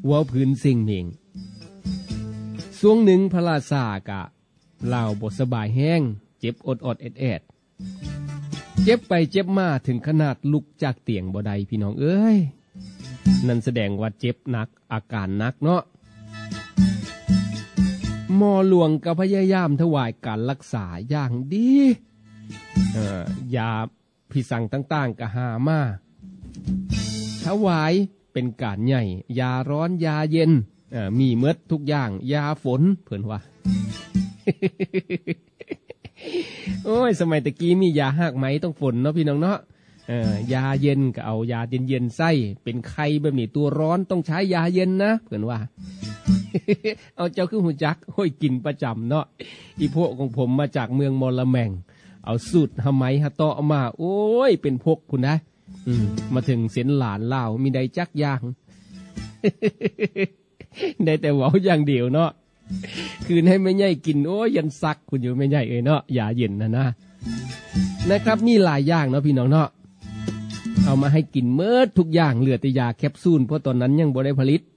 ว่าพื้นสิ่งเองช่วงหนึ่งพระราชากะเล่าบทสบายแห้งเจ็บอดแอดเจ็บไปเจ็บมาถึงขนาดลุกจากเตียงบ่ได้พี่น้องเอ้ยนั่นแสดงว่าเจ็บหนักอาการหนักเนาะหมอหลวงก็พยายามถวายการรักษาอย่างดียาพิสั่งต่างๆก็หามาถวายเป็นการใหญ่ยาร้อนยาเย็นมีเมดทุกอย่างยาฝนเพิ่นว่า โอ้ยสมัยตะกี้มียาหากไหมต้องฝนเนาะพี่น้องเนาะยาเย็นก็เอายาเย็นๆใส่เป็นไข้แบบนี้ตัวร้อนต้องใช้ยาเย็นนะเพิ่นว่า เอาเจ้าคือหูจักห้อยกินประจำเนาะอีพวกของผมมาจากเมืองมอละแมงเอาสูตรหาไหมหาตอเอามาโอ้ยเป็นพกพุ่นนะมาถึงเส้นหลานเล่ามีใดจักอย่าง ได้แต่เว้าอย่างเดียวเนาะคืนให้แม่ใหญ่กินโอ้ยยันซักคุณอยู่แม่ใหญ่เอ้ยเนาะยาเย็นนะครับมีหลายอย่างเนาะพี่น้องเนาะเอามาให้กินเมิดทุกอย่างเหลือแต่ยาแคปซูลเพราะตอนนั้นยังบ่ได้ผลิต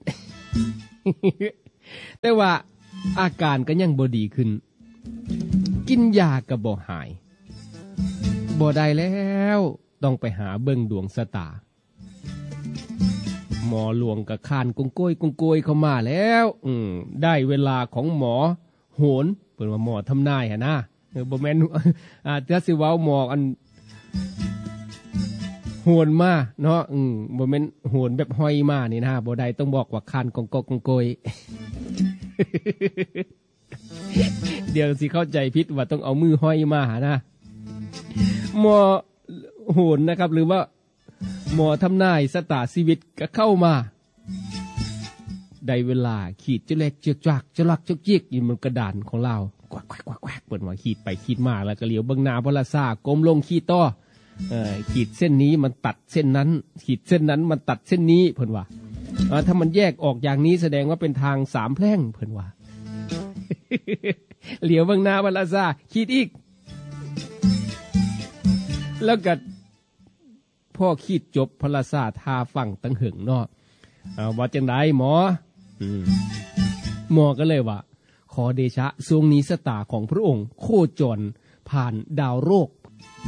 แต่ว่าอาการก็ยังบ่ดีขึ้นกินยาก็บ่หายบ่ได้แล้วต้องไปหาเบิ่งดวงชะตาหมอหลวงกับคานกงโกยเข้ามาแล้วได้เวลาของหมอโหนเปิดว่าหมอทำนายหะนะบ่แม่นถ้าสิเว้าหมออันโหนมาเนาะบ่แม่นโหนแบบห้อยมานี่นะบ่ได้ต้องบอกว่าคานกงโกย เดี๋ยวสิเข้าใจผิดว่าต้องเอามือห้อยมานะหมอโหนนะครับหรือว่าหมอทำนายชะตาชีวิตก็เข้ามาได้เวลาขีดจะเล็กเจือกจักจะลักเจียกอยู่บนกระดานของเราแกวกเปิดว่าขีดไปขีดมาแล้วก็เหลียวเบิ่งหน้าพระราชาก้มลงขีดต่อขีดเส้นนี้มันตัดเส้นนั้นขีดเส้นนั้นมันตัดเส้นนี้เพิ่นว่าถ้ามันแยกออกอย่างนี้แสดงว่าเป็นทางสามแพร่งเพิ่นว่า เหลียวเบิ่งหน้าพระราชาขีดอีกแล้วก็พ่อขีดจบพระราชาทาฝั่งตั้งหึงเนาะว่าจังไดหมอหมอก็เลยว่าขอเดชะทรงนี้ชะตาของพระองค์โคจรผ่านดาวโรค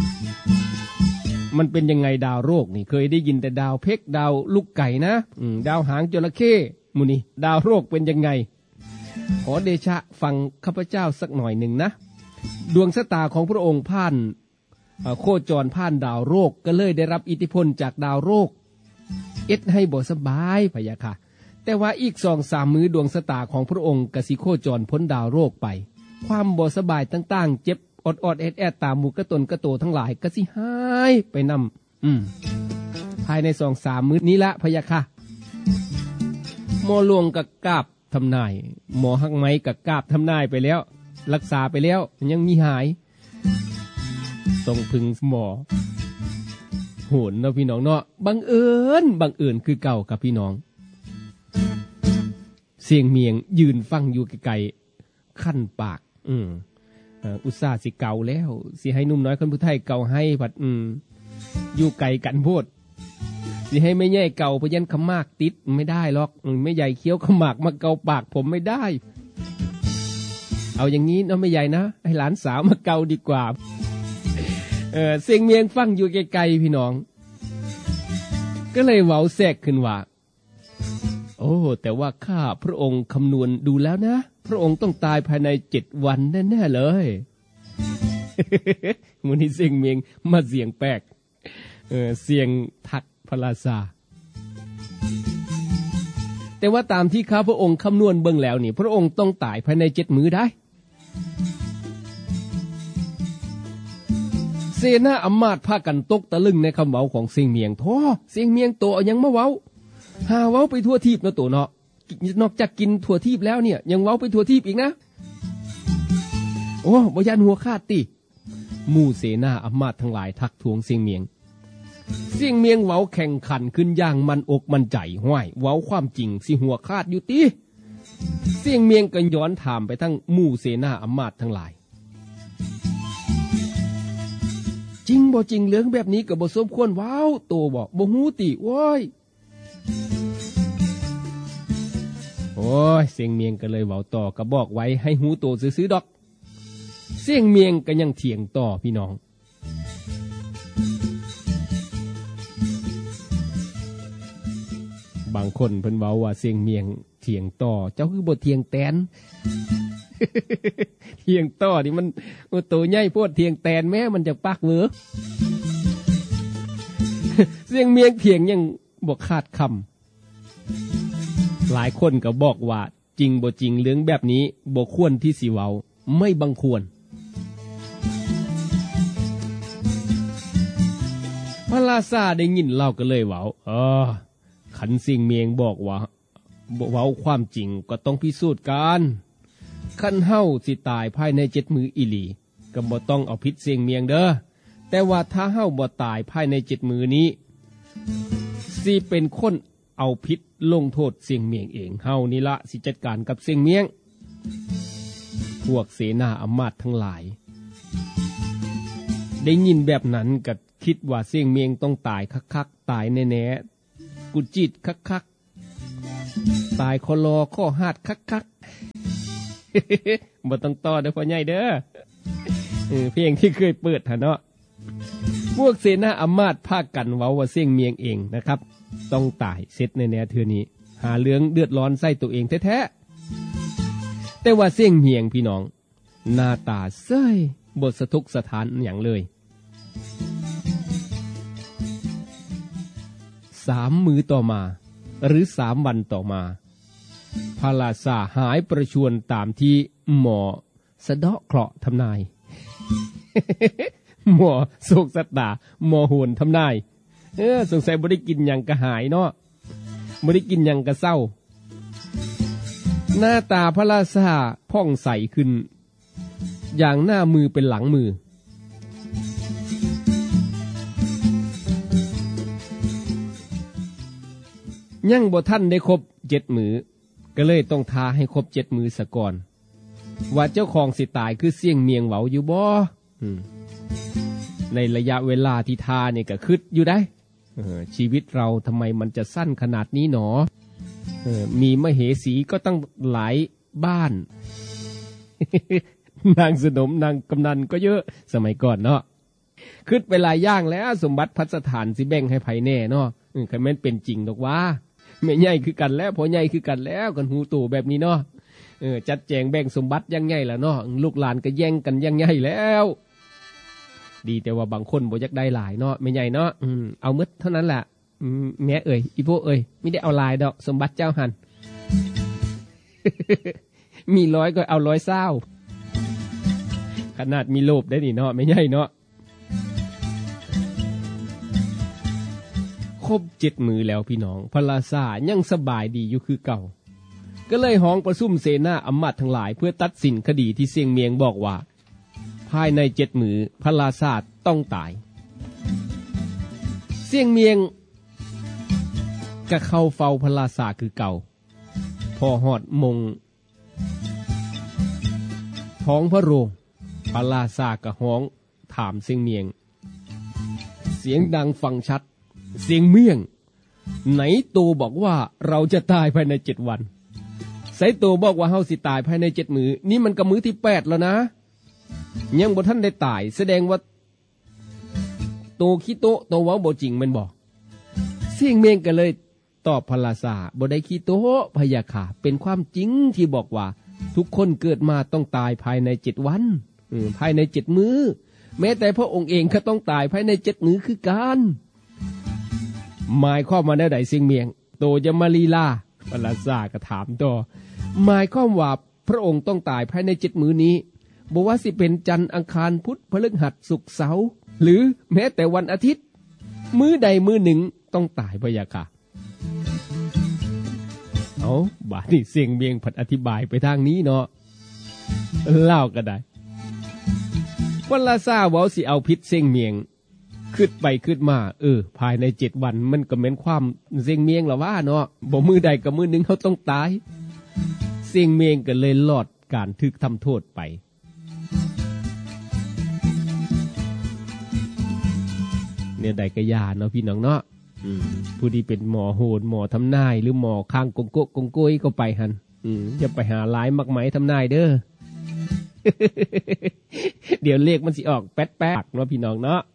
มันเป็นยังไงดาวโรคนี่เคยได้ยินแต่ดาวเพกดาวลูกไก่นะดาวหางจระเข้มูนี่ดาวโรคเป็นยังไงขอเดชะฟังข้าพเจ้าสักหน่อยหนึ่งนะดวงชะตาของพระองค์ผ่านโคจรผ่านดาวโรคก็เลยได้รับอิทธิพลจากดาวโรคให้บ่สบายพะยะค่ะแต่ว่าอีก 2-3 มื้อดวงชะตาของพระองค์ก็สิโคจรพ้นดาวโรคไปความบ่สบายต่างๆเจ็บอดแอดตามหมู่กระตนกระโตทั้งหลายก็สิหายไปนำภายใน 2-3 มื้อนี้ละพะยะค่ะหมอหลวงก็กราบทำนายหมอหักไหมก็กราบทำนายไปแล้วรักษาไปแล้วยังมีหายต้องพึงหมอโหนเนาะพี่น้องเนาะบังเอิญคือเก่ากับพี่น้องเสียงเมียงยืนฟังอยู่ไกลๆขั้นปากอุตส่าห์สิเก่าแล้วสิให้นุ่มน้อยคนผู้ไทยเก่าให้ผัดอยู่ไกลกันโพดสิให้ไม่ใหญ่เก่าพยันขมากติดไม่ได้หรอกไม่ใหญ่เคี้ยวขมากมาเกาปากผมไม่ได้เอาอย่างนี้เนาะไม่ใหญ่นะให้หลานสาวมาเกาดีกว่าเสียงเมียงฟังอยู่ไกลๆพี่น้องก็เลยเว้าแทรกขึ้นว่าโอ้แต่ว่าข้าพระองค์คำนวณดูแล้วนะพระองค์ต้องตายภายใน7 วันแน่ๆเลยมูนี่เสียงเมียงมาเสียงแปลกเสียงทักพระราชาแต่ว่าตามที่ข้าพระองค์คำนวณเบิ่งแล้วนี่พระองค์ต้องตายภายใน7 มื้อได้เสนาอำมาตย์พากันตกตะลึงในคำเว้าของเสียงเมียงท้อเสียงเมียงโตเอายังมาเว้าหาเว้าไปทั่วทีบเนาะโตเนาะนอกจากกินทั่วทีบแล้วเนี่ยยังเว้าไปทั่วทีบอีกนะโอ้บ่ยันหัวขาดติหมู่เสนาอำมาตย์ทั้งหลายทักท้วงเสียงเมียงเว้าแข่งขันขึ้นอย่างมันอกมันใจห้วยเว้าความจริงสิหัวขาดอยู่ติเสียงเมียงก็ย้อนถามไปทั้งหมู่เสนาอำมาตย์ทั้งหลายจริงบ่จริงเรื่องแบบนี้ก็บ่สมควรว้าวโตบ่ฮู้ติโว้ยอ้ยเสียงเมียงก็เลยเว้าต่อก็บอกไว้ให้หูโตซื่อๆดอกเสียงเมียงก็ยังเถียงต่อพี่น้องบางคนเพิ่นเว้าว่าเสียงเมียงเถียงต่อเจ้าคือบ่เถียงแตน เถียงต่อนี่มันโตใหญ่โพดเถียงแตนแม้มันจะปากเหวอ เสียงเมียงเถียงยังบ่ขาดคำหลายคนก็บอกว่าจริงบ่จริงเรื่องแบบนี้บ่ควรที่สิเว้าไม่บังควรพระราชาได้ยินเล่าก็เลยเว้าขันเสียงเมียงบอกว่าเว้าความจริงก็ต้องพิสูจน์กันคันเฮาสิตายภายใน7 มื้ออีหลีก็บ่ต้องเอาผิดเสียงเมียงเด้อแต่ว่าถ้าเฮาบ่ตายภายใน7 มื้อนี้สิเป็นคนเอาผิดลงโทษเสียงเมียงเองเฮานี่ละสิจัดการกับเสียงเมียงพวกเสนาอำมาตย์ทั้งหลายได้ยินแบบนั้นก็คิดว่าเสียงเมียงต้องตายคักๆตายแน่ๆกุจิตคักๆตายคอลอข้อหาดคักๆ บ่ต้องต่อเด้อพ่อใหญ่เด้อเพลงที่เคยเปิดเนาะพวกเสนาอำมาตย์พากันเว้าว่าเสียงเมียงเองนะครับต้องตายเสร็จแน่ๆเทื่อนี้หาเรื่องเดือดร้อนใส่ตัวเองแท้ๆแต่ว่าเสียงเมียงพี่น้องหน้าตาเซ้ยบ่สะทกสะท้านหยังเลย3 มื้อต่อมาหรือ3 วันต่อมาพระราชาหายประชวรตามที่หมอสะเดาะเคราะห์ทำนาย หมอโศกสัตตาหมอโหนทำนายสงสัยบ่ได้กินหยังก็หายเนาะบ่ได้กินหยังก็เศร้าหน้าตาพระราชาผ่องใสขึ้นอย่างหน้ามือเป็นหลังมือยังบ่ทันได้ครบ7 มื้อก็เลยต้องทาให้ครบ7 มื้อซะก่อนว่าเจ้าของสิตายคือเสียงเมียงเว้าอยู่บ่ในระยะเวลาที่ทาเนี่ยก็คิดอยู่ได้ชีวิตเราทำไมมันจะสั้นขนาดนี้หนอมีมเหสีก็ตั้งหลายบ้าน นางสนมนางกำนันก็เยอะสมัยก่อนเนาะคิดเวลาย่างแล้วสมบัติพัสถานสิแบ่งให้ไผแน่เนาะคันแม่นเป็นจริงดอกว่าแม่ใหญ่คือกันแล้วพ่อใหญ่คือกันแล้วกันหูตู่แบบนี้เนาะจัดแจงแบ่งสมบัติยังไงล่ะเนาะลูกหลานก็แย่งกันยังไงแล้วดีแต่ว่าบางคนบ่อยากได้หลายเนาะแม่ใหญ่เนาะเอาหมดเท่านั้นแหละแม่เอ่ยอีโพเอ่ยไม่ได้เอาหลายดอกสมบัติเจ้าหัน มี100ก็เอา120ขนาดมีโลภได้นี่เนาะแม่ใหญ่เนาะครบ7 มื้อแล้วพี่น้องพระราชายังสบายดีอยู่คือเก่าก็เลยห้องประชุมเสนาอำมาตย์ทั้งหลายเพื่อตัดสินคดีที่เสียงเมียงบอกว่าภายใน7 มื้อพระราชาต้องตายเสียงเมียงก็เข้าเฝ้าพระราชาคือเก่าพอฮอดมงท้องพระโรงพระราชาก็ห้องถามเสียงเมียงเสียงดังฟังชัดเสียงเมียงไหนโตบอกว่าเราจะตายภายใน7 วันไสโตบอกว่าเฮาสิตายภายใน7 มื้อนี่มันก็มื้อที่8แล้วนะยังบ่ทันได้ตายแสดงว่าโตขี้โตโตเว้าบ่จริงแม่นบ่เสียงเมียงก็เลยตอบพระราชาบ่ได้ขี้โตพะยะค่ะเป็นความจริงที่บอกว่าทุกคนเกิดมาต้องตายภายใน7 วันภายใน7 มื้อแม้แต่พระองค์เองก็ต้องตายภายใน7 มื้อคือกันหมายความว่าแนวใดเสียงเมียงโตจะมาลีลาพระราชาก็ถามต่อหมายความว่าพระองค์ต้องตายภายใน7 มื้อนี้บ่ว่าสิเป็นจันทร์อังคารพุธพฤหัสศุกร์เสาร์หรือแม้แต่วันอาทิตย์มื้อใดมื้อหนึ่งต้องตายพะยะค่ะเอาบาดนี้เสียงเมียงผัดอธิบายไปทางนี้เนาะเล่าก็ได้พระราชาเว้าสิเอาผิดเสียงเมียงคิดไปคิดมาภายใน7 วันมันก็แม่นความเสียงเมียงล่ะว่าเนาะบ่มื้อใดก็มื้อหนึ่งเขาต้องตายเสียงเมียงก็เลยรอดการถูกทำโทษไปเนี่ยใดก็ยาเนาะพี่น้องเนาะผู้ที่เป็นหมอโหนหมอทำนายหรือหมอข้างกงโกะกงโกยก็ไปหันอย่าไปหาหลายมักไหมทำนายเด้อ เดี๋ยวเลขมันสิออกแป๊ดๆเนาะพี่น้องเนาะ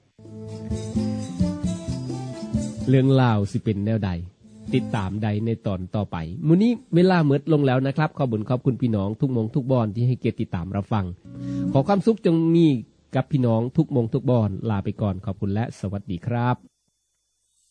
เรื่องราวสิเป็นแนวใดติดตามใดในตอนต่อไปมื้อนี้เวลาหมดลงแล้วนะครับขอบคุณพี่น้องทุกมงทุกบอนที่ให้เกียรติติดตามรับฟังขอความสุขจงมีกับพี่น้องทุกมงทุกบอนลาไปก่อนขอบคุณและสวัสดีครับ